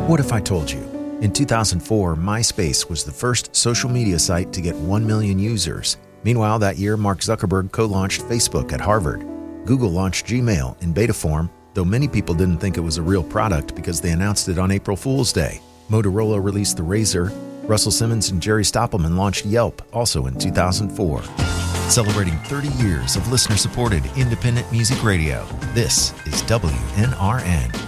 What if I told you? In 2004, MySpace was the first social media site to get 1 million users. Meanwhile, that year, Mark Zuckerberg co-launched Facebook at Harvard. Google launched Gmail in beta form, though many people didn't think it was a real product because they announced it on April Fool's Day. Motorola released the Razr. Russell Simmons and Jerry Stoppelman launched Yelp, also in 2004. Celebrating 30 years of listener-supported independent music radio, this is WNRN.